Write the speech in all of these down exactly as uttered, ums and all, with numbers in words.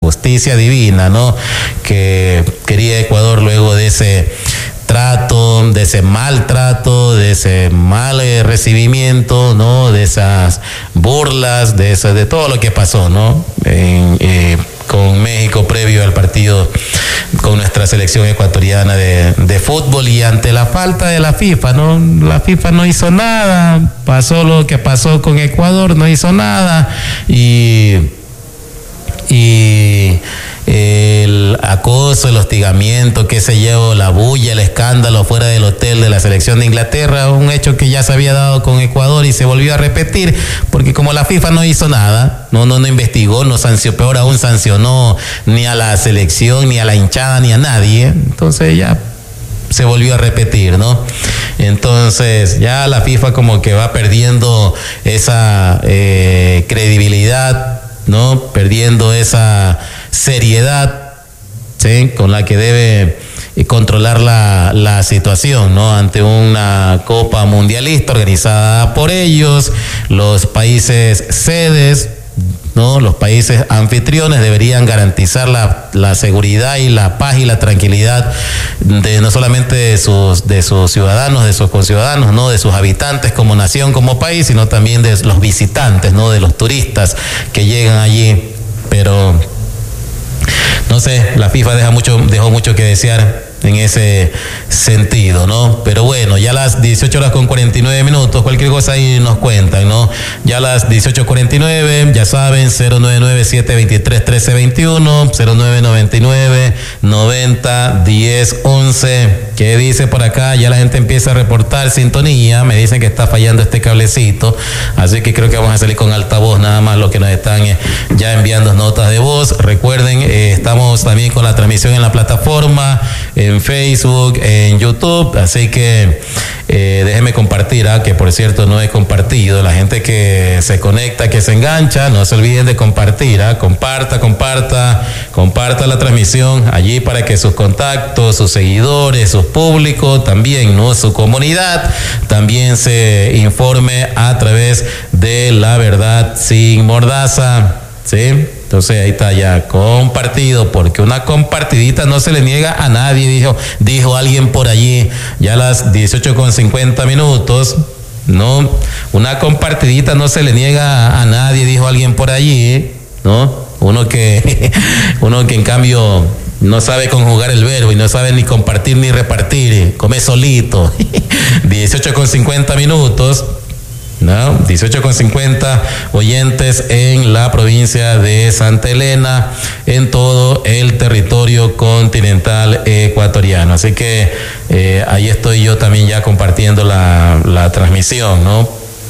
justicia divina, ¿no? Que quería Ecuador luego de ese trato, de ese maltrato, de ese mal eh, recibimiento, ¿no? De esas burlas, de eso, de todo lo que pasó, ¿no? En, eh, con México previo al partido con nuestra selección ecuatoriana de, de fútbol, y ante la falta de la FIFA, ¿no? La FIFA no hizo nada, pasó lo que pasó con Ecuador, no hizo nada, y y el acoso, el hostigamiento, qué sé yo, la bulla, el escándalo fuera del hotel de la selección de Inglaterra, un hecho que ya se había dado con Ecuador y se volvió a repetir, porque como la FIFA no hizo nada, no, no, no investigó, no sancionó, peor aún sancionó ni a la selección, ni a la hinchada, ni a nadie, entonces ya se volvió a repetir, ¿no? Entonces ya la FIFA como que va perdiendo esa eh, credibilidad, ¿no? Perdiendo esa seriedad, ¿sí? Con la que debe controlar la, la situación, ¿no? Ante una Copa Mundialista organizada por ellos, los países sedes, ¿no? Los países anfitriones deberían garantizar la, la seguridad y la paz y la tranquilidad de no solamente de sus, de sus ciudadanos, de sus conciudadanos, ¿no? De sus habitantes como nación, como país, sino también de los visitantes, ¿no? De los turistas que llegan allí. Pero no sé, la FIFA deja mucho, dejó mucho que desear en ese sentido, ¿no? Pero bueno, ya a las dieciocho horas con cuarenta y nueve minutos, cualquier cosa ahí nos cuentan, ¿no? Ya a las dieciocho cuarenta y nueve, ya saben, cero nueve nueve siete dos tres uno tres dos uno, cero nueve nueve nueve noventa diez once. ¿Qué dice por acá? Ya la gente empieza a reportar sintonía, me dicen que está fallando este cablecito, así que creo que vamos a salir con altavoz nada más lo que nos están eh, ya enviando notas de voz. Recuerden, eh, estamos también con la transmisión en la plataforma, en Facebook, en YouTube, así que eh, déjenme compartir, ¿ah? Que por cierto no he compartido. La gente que se conecta, que se engancha, no se olviden de compartir, ¿ah? Comparta, comparta, comparta la transmisión allí para que sus contactos, sus seguidores, sus públicos, también, ¿no? Su comunidad, también se informe a través de La Verdad Sin Mordaza, ¿sí? Entonces ahí está ya compartido, porque una compartidita no se le niega a nadie, dijo, dijo alguien por allí, ya a las dieciocho con cincuenta minutos, ¿no? Una compartidita no se le niega a nadie, dijo alguien por allí, ¿no? Uno que, uno que en cambio no sabe conjugar el verbo y no sabe ni compartir ni repartir, come solito. dieciocho con cincuenta minutos. ¿No? dieciocho con cincuenta oyentes en la provincia de Santa Elena, en todo el territorio continental ecuatoriano. Así que eh, ahí estoy yo también ya compartiendo la, la transmisión, ¿no?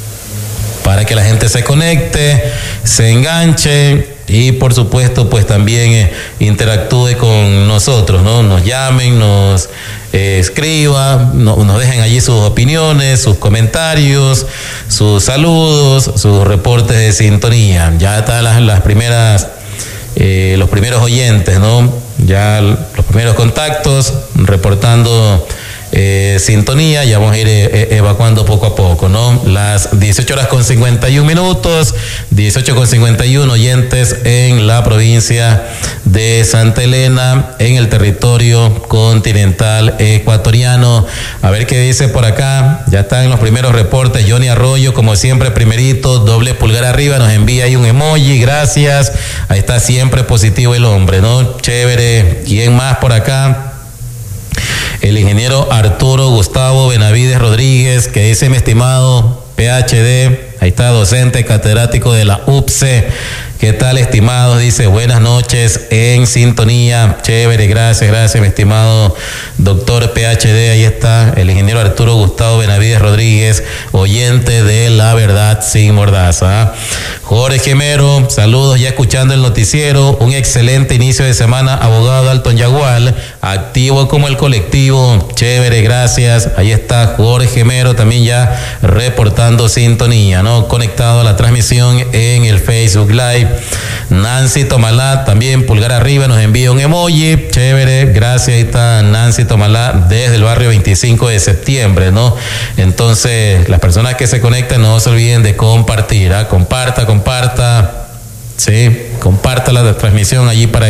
Para que la gente se conecte, se enganche y por supuesto pues también eh, interactúe con nosotros, ¿no? Nos llamen, nos eh, escriban, no, nos dejen allí sus opiniones, sus comentarios, sus saludos, sus reportes de sintonía. Ya están las, las primeras, eh, los primeros oyentes, ¿no? Ya los primeros contactos reportando Eh, sintonía, ya vamos a ir eh, evacuando poco a poco, ¿no? Las dieciocho horas con cincuenta y un minutos, dieciocho con cincuenta y uno oyentes en la provincia de Santa Elena, en el territorio continental ecuatoriano. A ver qué dice por acá, ya están los primeros reportes. Johnny Arroyo, como siempre, primerito, doble pulgar arriba, nos envía ahí un emoji, gracias. Ahí está siempre positivo el hombre, ¿no? Chévere. ¿Quién más por acá? El ingeniero Arturo Gustavo Benavides Rodríguez, que dice: mi estimado P H D, ahí está, docente catedrático de la U P C E. ¿Qué tal, estimado? Dice: buenas noches, en sintonía. Chévere, gracias, gracias, mi estimado doctor P H D. Ahí está el ingeniero Arturo Gustavo Benavides Rodríguez, oyente de La Verdad Sin Mordaza. Jorge Gemero, saludos, ya escuchando el noticiero. Un excelente inicio de semana, abogado Dalton Yagual, activo como el colectivo. Chévere, gracias. Ahí está Jorge Gemero, también ya reportando sintonía, ¿no? Conectado a la transmisión en el Facebook Live. Nancy Tomalá, también pulgar arriba, nos envía un emoji. Chévere, gracias. Ahí está Nancy Tomalá desde el barrio veinticinco de septiembre, ¿no? Entonces, las personas que se conectan, no se olviden de compartir, ¿ah? Comparta, comparta, sí, comparta la transmisión allí para